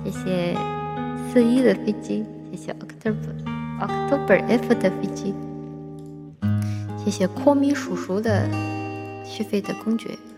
谢谢41的飞机，谢谢 October F 的飞机，谢谢阔咪叔叔的续费的公爵。